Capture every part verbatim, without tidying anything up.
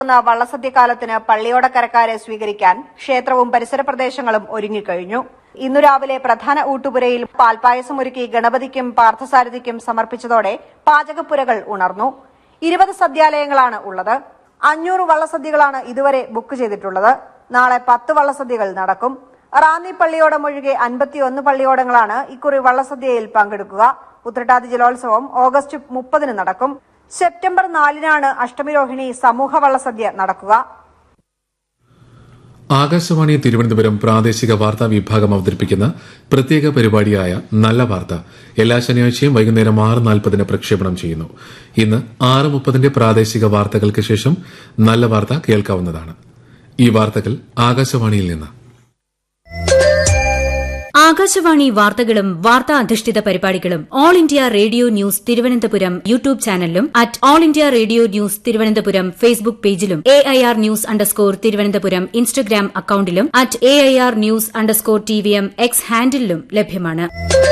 വള്ളസദ്യക്കാലത്തിന് പള്ളിയോടക്കരക്കാരെ സ്വീകരിക്കാൻ ക്ഷേത്രവും പരിസര പ്രദേശങ്ങളും ഒരുങ്ങിക്കഴിഞ്ഞു. ഇന്നു രാവിലെ പ്രധാന ഊട്ടുപുരയിൽ പാൽപായസം ഒരുക്കി ഗണപതിക്കും പാർത്ഥസാരഥിക്കും സമർപ്പിച്ചതോടെ പാചകപ്പുരകൾ ഉണർന്നു. ഇരുപത് സദ്യാലയങ്ങളാണ് ഉള്ളത്. അഞ്ഞൂറ് വള്ളസദ്യകളാണ് ഇതുവരെ ബുക്ക് ചെയ്തിട്ടുള്ളത്. നാളെ പത്ത് വള്ളസദ്യകൾ നടക്കും. റാന്നി പള്ളിയോടം ഒഴികെ അൻപത്തിയൊന്ന് പള്ളിയോടങ്ങളാണ് ഇക്കുറി വള്ളസദ്യയിൽ പങ്കെടുക്കുക. ഉത്രട്ടാതി ജലോത്സവം ഓഗസ്റ്റ് മുപ്പതിന് നടക്കും. സെപ്റ്റംബർ നാലിനാണ് അഷ്ടമിരോഹിണി സമൂഹ വള്ളസദ്യ നടക്കുക. ആകാശവാണി തിരുവനന്തപുരം പ്രാദേശിക വാർത്താ വിഭാഗം അവതരിപ്പിക്കുന്ന പ്രത്യേക പരിപാടിയായ നല്ല വാർത്ത എല്ലാ ശനിയാഴ്ചയും വൈകുന്നേരം ആറ് നാൽപ്പതിന് പ്രക്ഷേപണം ചെയ്യുന്നു. ഇന്ന് ആറ് മുപ്പതിന്റെ പ്രാദേശിക വാർത്തകൾക്ക് ശേഷം നല്ല വാർത്ത കേൾക്കാവുന്നതാണ്. ഈ വാർത്തകൾ ആകാശവാണിയിൽ നിന്ന്. ആകാശവാണി വാർത്തകളും വാർത്താ അധിഷ്ഠിത പരിപാടികളും all India radio news Thiruvananthapuram YouTube ചാനലിലും at all India radio news Thiruvananthapuram Facebook പേജിലും A I R news underscore Thiruvananthapuram Instagram അക്കൌണ്ടിലും at A I R news underscore T V M X ഹാൻഡിലും ലഭ്യമാണ്.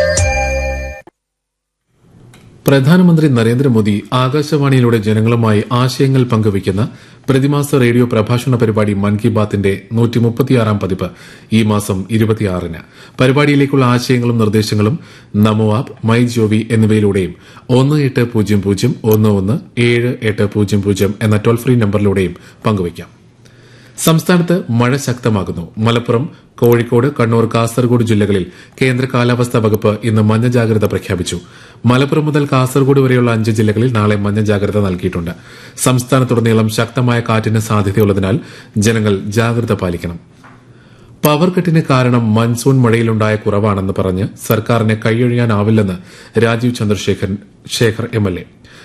പ്രധാനമന്ത്രി നരേന്ദ്രമോദി ആകാശവാണിയിലൂടെ ജനങ്ങളുമായി ആശയങ്ങൾ പങ്കുവയ്ക്കുന്ന പ്രതിമാസ റേഡിയോ പ്രഭാഷണ പരിപാടി മൻ കി ബാത്തിന്റെ നൂറ്റിമുപ്പത്തിയാറാം പതിപ്പ് ഈ മാസം ഇരുപത്തിയാറിന്. പരിപാടിയിലേക്കുള്ള ആശയങ്ങളും നിർദ്ദേശങ്ങളും നമോ ആപ്പ്, മൈ ജോവി എന്നിവയിലൂടെയും ഒന്ന് എട്ട് പൂജ്യം പൂജ്യം ഒന്ന് ഒന്ന് ഏഴ് എട്ട് പൂജ്യം പൂജ്യം എന്ന ടോൾ ഫ്രീ നമ്പറിലൂടെയും പങ്കുവയ്ക്കാം. സംസ്ഥാനത്ത് മഴ ശക്തമാകുന്നു. മലപ്പുറം, കോഴിക്കോട്, കണ്ണൂർ, കാസർഗോഡ് ജില്ലകളിൽ കേന്ദ്ര കാലാവസ്ഥാ വകുപ്പ് ഇന്ന് മഞ്ഞ ജാഗ്രത പ്രഖ്യാപിച്ചു. മലപ്പുറം മുതൽ കാസർഗോഡ് വരെയുള്ള അഞ്ച് ജില്ലകളിൽ നാളെ മഞ്ഞ ജാഗ്രത നൽകിയിട്ടുണ്ട്. സംസ്ഥാനത്തുടനീളം ശക്തമായ കാറ്റിന് സാധ്യതയുള്ളതിനാൽ ജനങ്ങൾ ജാഗ്രത പാലിക്കണം. പവർ കട്ടിന് കാരണം മൺസൂൺ മഴയിലുണ്ടായ കുറവാണെന്ന് പറഞ്ഞ് സർക്കാരിനെ കൈയൊഴിയാനാവില്ലെന്ന് Rajeev Chandrasekhar M L A.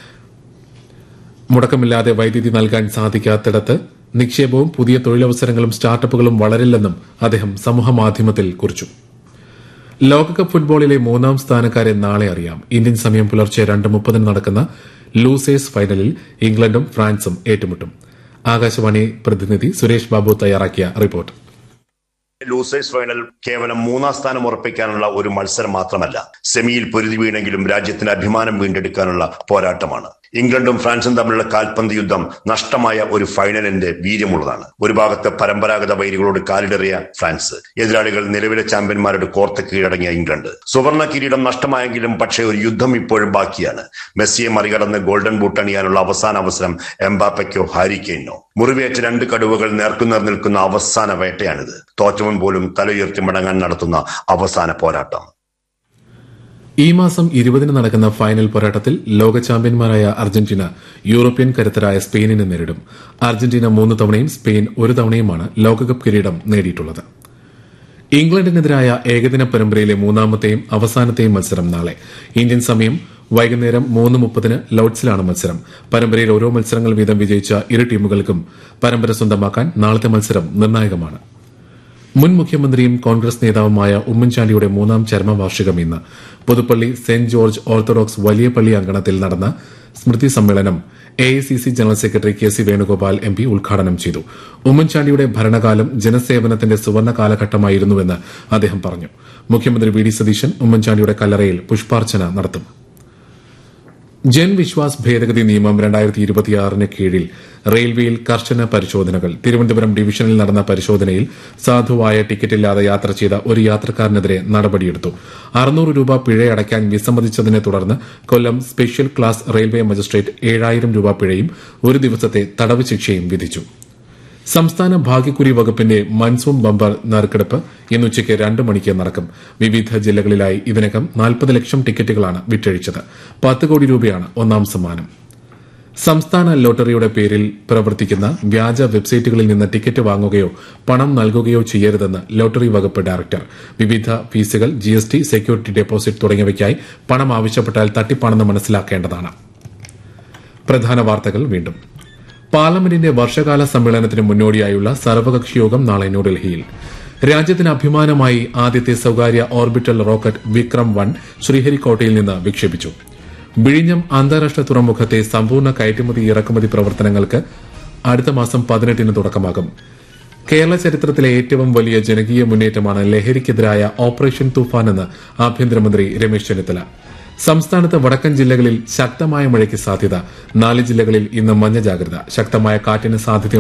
മുടക്കമില്ലാതെ വൈദ്യുതി നൽകാൻ സാധിക്കാത്തിടത്ത് നിക്ഷേപവും പുതിയ തൊഴിലവസരങ്ങളും സ്റ്റാർട്ടപ്പുകളും വളരില്ലെന്നും അദ്ദേഹം സമൂഹമാധ്യമത്തിൽ കുറിച്ചു. ലോകകപ്പ് ഫുട്ബോളിലെ മൂന്നാം സ്ഥാനക്കാരെ നാളെ അറിയാം. ഇന്ത്യൻ സമയം പുലർച്ചെ രണ്ട് മുപ്പതിന് നടക്കുന്ന ലൂസേഴ്സ് ഫൈനലിൽ ഇംഗ്ലണ്ടും ഫ്രാൻസും ഏറ്റുമുട്ടും. ആകാശവാണി പ്രതിനിധി സുരേഷ് ബാബു തയ്യാറാക്കിയ റിപ്പോർട്ട്. ലൂസേഴ്സ് ഫൈനൽ കേവലം മൂന്നാം സ്ഥാനം ഉറപ്പിക്കാനുള്ള ഒരു മത്സരം മാത്രമല്ല, സെമിയിൽ പൊരുതി വീണെങ്കിലും രാജ്യത്തിന് അഭിമാനം വീണ്ടെടുക്കാനുള്ള പോരാട്ടമാണ്. ഇംഗ്ലണ്ടും ഫ്രാൻസും തമ്മിലുള്ള കാൽപന്ത് യുദ്ധം നഷ്ടമായ ഒരു ഫൈനലിന്റെ വീര്യമുള്ളതാണ്. ഒരു ഭാഗത്ത് പരമ്പരാഗത വൈരികളോട് കാലിടറിയ ഫ്രാൻസ്, എതിരാളികൾ നിലവിലെ ചാമ്പ്യന്മാരുടെ കോർത്ത് കീഴടങ്ങിയ ഇംഗ്ലണ്ട്. സുവർണ കിരീടം നഷ്ടമായെങ്കിലും പക്ഷേ ഒരു യുദ്ധം ഇപ്പോഴും ബാക്കിയാണ്. മെസ്സിയെ മറികടന്ന് ഗോൾഡൻ ബൂട്ട് അണിയാനുള്ള അവസാന അവസരം എംബാപ്പയ്ക്കോ ഹാരി കെയ്നോ. മുറിവേറ്റ രണ്ട് കടുവകൾ നേർക്കുനേർ നിൽക്കുന്ന അവസാന വേട്ടയാണിത്. തോറ്റവൻ പോലും തലയുയർത്തി മടങ്ങാൻ നടത്തുന്ന അവസാന പോരാട്ടം. ഈ മാസം ഇരുപതിന് നടക്കുന്ന ഫൈനൽ പോരാട്ടത്തിൽ ലോക ചാമ്പ്യന്മാരായ അർജന്റീന യൂറോപ്യൻ കരുത്തരായ സ്പെയിനിനെ നേരിടും. അർജന്റീന മൂന്ന് തവണയും സ്പെയിൻ ഒരു തവണയുമാണ് ലോകകപ്പ് കിരീടം നേടിയിട്ടുള്ളത്. ഇംഗ്ലണ്ടിനെതിരായ ഏകദിന പരമ്പരയിലെ മൂന്നാമത്തെയും അവസാനത്തെയും മത്സരം നാളെ. ഇന്ത്യൻ സമയം വൈകുന്നേരം മൂന്ന് മുപ്പതിന് ലോർഡ്സിലാണ് മത്സരം. പരമ്പരയിൽ ഓരോ മത്സരങ്ങൾ വീതം വിജയിച്ച ഇരു ടീമുകൾക്കും പരമ്പര സ്വന്തമാക്കാൻ നാളത്തെ മത്സരം നിർണായകമാണ്. മുൻ മുഖ്യമന്ത്രിയും കോൺഗ്രസ് നേതാവുമായ ഉമ്മൻചാണ്ടിയുടെ മൂന്നാം ചരമവാർഷികം ഇന്ന്. പുതുപ്പള്ളി സെന്റ് ജോർജ് ഓർത്തഡോക്സ് വലിയ പള്ളി അങ്കണത്തിൽ നടന്ന സ്മൃതി സമ്മേളനം A I C C general secretary K C Venugopal M P ഉദ്ഘാടനം ചെയ്തു. ഉമ്മൻചാണ്ടിയുടെ ഭരണകാലം ജനസേവനത്തിന്റെ സുവർണ്ണ കാലഘട്ടമായിരുന്നുവെന്ന് അദ്ദേഹം പറഞ്ഞു. മുഖ്യമന്ത്രി വി ഡി സതീശൻ ഉമ്മൻചാണ്ടിയുടെ കല്ലറയിൽ പുഷ്പാർച്ചന നടത്തും. ജൻ വിശ്വാസ് ഭേദഗതി നിയമം രണ്ടായിരത്തി ഇരുപത്തിയാറിന് കീഴിൽ റെയിൽവേയിൽ കർശന പരിശോധനകൾ. തിരുവനന്തപുരം ഡിവിഷനിൽ നടന്ന പരിശോധനയിൽ സാധുവായ ടിക്കറ്റില്ലാതെ യാത്ര ചെയ്ത ഒരു യാത്രക്കാരനെതിരെ നടപടിയെടുത്തു. അറുന്നൂറ് രൂപ പിഴയടയ്ക്കാൻ വിസമ്മതിച്ചതിനെ തുടർന്ന് കൊല്ലം സ്പെഷ്യൽ ക്ലാസ് റെയിൽവേ മജിസ്ട്രേറ്റ് ഏഴായിരം രൂപ പിഴയും ഒരു ദിവസത്തെ തടവ് ശിക്ഷയും വിധിച്ചു. സംസ്ഥാന ഭാഗ്യക്കുറി വകുപ്പിന്റെ മൺസൂൺ ബമ്പർ നറുക്കെടുപ്പ് ഇന്നുച്ചയ്ക്ക് രണ്ട് മണിക്ക് നടക്കും. വിവിധ ജില്ലകളിലായി ഇതിനകം നാൽപ്പത് ലക്ഷം ടിക്കറ്റുകളാണ് വിറ്റഴിച്ചത്. പത്ത് കോടി രൂപയാണ് ഒന്നാം സമ്മാനം. സംസ്ഥാന ലോട്ടറിയുടെ പേരിൽ പ്രവർത്തിക്കുന്ന വ്യാജ വെബ്സൈറ്റുകളിൽ നിന്ന് ടിക്കറ്റ് വാങ്ങുകയോ പണം നൽകുകയോ ചെയ്യരുതെന്ന് ലോട്ടറി വകുപ്പ് ഡയറക്ടർ. വിവിധ ഫീസുകൾ, ജിഎസ്ടി, സെക്യൂരിറ്റി ഡെപ്പോസിറ്റ് തുടങ്ങിയവയ്ക്കായി പണം ആവശ്യപ്പെട്ടാൽ തട്ടിപ്പാണെന്ന് മനസ്സിലാക്കേണ്ടതാണ്. പ്രധാന വാർത്തകൾ വീണ്ടും. പാർലമെന്റിന്റെ വർഷകാല സമ്മേളനത്തിന് മുന്നോടിയായുള്ള സർവകക്ഷി യോഗം നാളെ ന്യൂഡൽഹിയിൽ. രാജ്യത്തിന് അഭിമാനമായി ആദ്യത്തെ സ്വകാര്യ ഓർബിറ്റൽ റോക്കറ്റ് വിക്രം വൺ ശ്രീഹരിക്കോട്ടയിൽ നിന്ന് വിക്ഷേപിച്ചു. വിഴിഞ്ഞം അന്താരാഷ്ട്ര തുറമുഖത്തെ സമ്പൂർണ്ണ കയറ്റുമതി ഇറക്കുമതി പ്രവർത്തനങ്ങൾക്ക് അടുത്ത മാസം പതിനെട്ടിന് തുടക്കമാകും. കേരള ചരിത്രത്തിലെ ഏറ്റവും വലിയ ജനകീയ മുന്നേറ്റമാണ് ലഹരിക്കെതിരായ ഓപ്പറേഷൻ തൂഫാൻ എന്ന് ആഭ്യന്തരമന്ത്രി രമേശ് ചെന്നിത്തല. സംസ്ഥാനത്ത് വടക്കൻ ജില്ലകളിൽ ശക്തമായ മഴയ്ക്ക് സാധ്യത. നാല് ജില്ലകളിൽ ഇന്ന് മഞ്ഞ ജാഗ്രത. ശക്തമായ കാറ്റിന് സാധ്യത